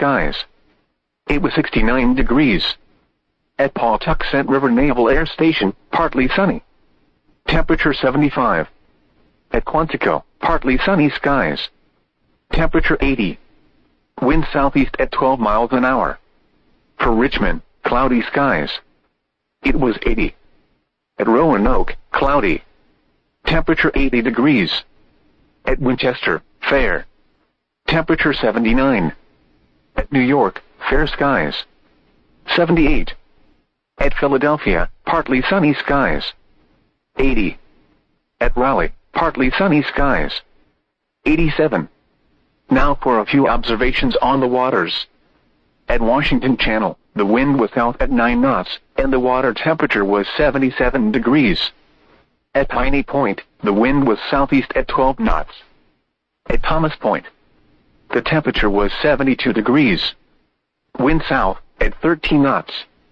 skies. It was 69 degrees. At Pawtuxet River Naval Air Station, partly sunny. Temperature 75. At Quantico, partly sunny skies. Temperature 80. Wind southeast at 12 miles an hour. For Richmond, cloudy skies. It was 80. At Roanoke, cloudy. Temperature 80 degrees. At Winchester, fair. Temperature 79. At New York, fair skies. 78. At Philadelphia, partly sunny skies. 80. At Raleigh, partly sunny skies. 87. Now for a few observations on the waters. At Washington Channel, the wind was south at 9 knots, and the water temperature was 77 degrees. At Piney Point, the wind was southeast at 12 knots. At Thomas Point, the temperature was 72 degrees. Wind south at 13 knots.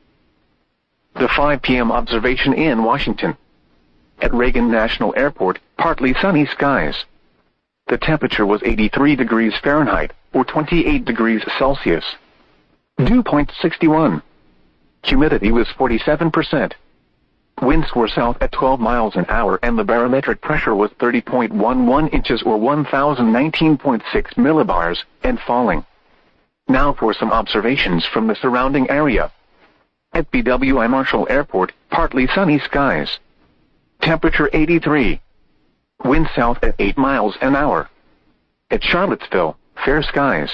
The 5 p.m. observation in Washington. At Reagan National Airport, partly sunny skies. The temperature was 83 degrees Fahrenheit, or 28 degrees Celsius. Dew point 61. Humidity was 47%. Winds were south at 12 miles an hour and the barometric pressure was 30.11 inches or 1019.6 millibars, and falling. Now for some observations from the surrounding area. At BWI Marshall Airport, partly sunny skies. Temperature 83. Wind south at 8 miles an hour. At Charlottesville, fair skies.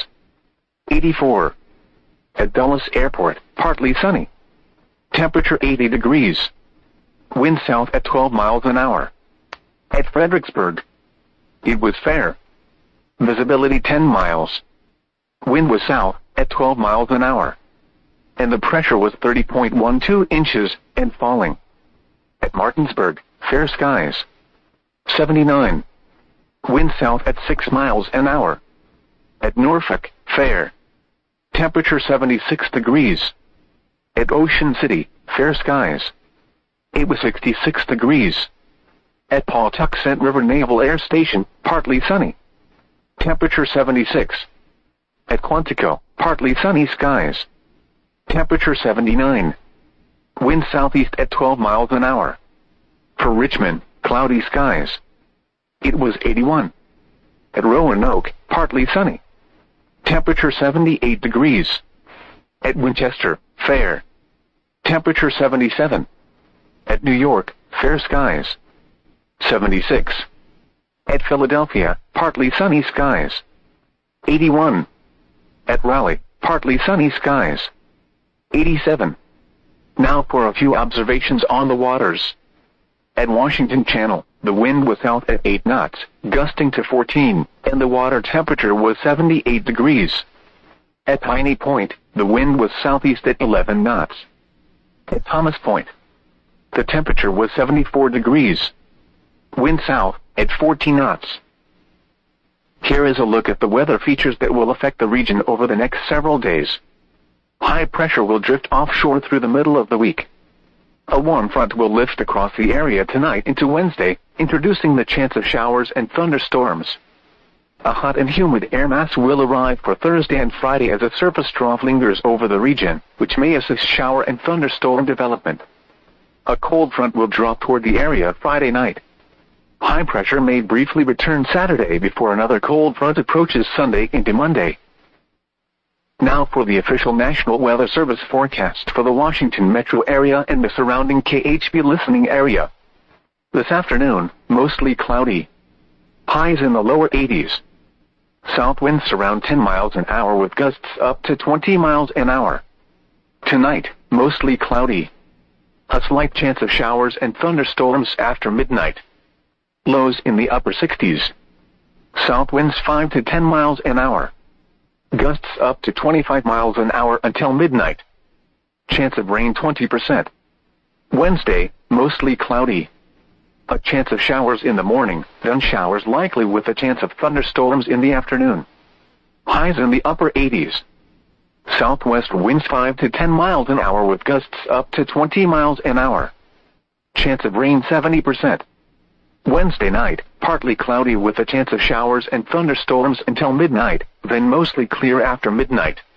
84. At Dulles Airport, partly sunny. Temperature 80 degrees. Wind south at 12 miles an hour. At Fredericksburg, it was fair. Visibility 10 miles. Wind was south at 12 miles an hour. And the pressure was 30.12 inches and falling. At Martinsburg, fair skies. 79. Wind south at 6 miles an hour. At Norfolk, fair. Temperature 76 degrees. At Ocean City, fair skies. It was 66 degrees. At Pawtuxet River Naval Air Station, partly sunny. Temperature 76. At Quantico, partly sunny skies. Temperature 79. Wind southeast at 12 miles an hour. For Richmond, cloudy skies. It was 81. At Roanoke, partly sunny. Temperature 78 degrees. At Winchester, fair. Temperature 77. At New York, fair skies. 76. At Philadelphia, partly sunny skies. 81. At Raleigh, partly sunny skies. 87. Now for a few observations on the waters. At Washington Channel, the wind was south at 8 knots, gusting to 14, and the water temperature was 78 degrees. At Piney Point, the wind was southeast at 11 knots. At Thomas Point, the temperature was 74 degrees. Wind south at 14 knots. Here is a look at the weather features that will affect the region over the next several days. High pressure will drift offshore through the middle of the week. A warm front will lift across the area tonight into Wednesday, introducing the chance of showers and thunderstorms. A hot and humid air mass will arrive for Thursday and Friday as a surface trough lingers over the region, which may assist shower and thunderstorm development. A cold front will drop toward the area Friday night. High pressure may briefly return Saturday before another cold front approaches Sunday into Monday. Now for the official National Weather Service forecast for the Washington metro area and the surrounding KHB listening area. This afternoon, mostly cloudy. Highs in the lower 80s. South winds around 10 miles an hour with gusts up to 20 miles an hour. Tonight, mostly cloudy. A slight chance of showers and thunderstorms after midnight. Lows in the upper 60s. South winds 5 to 10 miles an hour. Gusts up to 25 miles an hour until midnight. Chance of rain 20%. Wednesday, mostly cloudy. A chance of showers in the morning, then showers likely with a chance of thunderstorms in the afternoon. Highs in the upper 80s. Southwest winds 5 to 10 miles an hour with gusts up to 20 miles an hour. Chance of rain 70%. Wednesday night, partly cloudy with a chance of showers and thunderstorms until midnight, then mostly clear after midnight.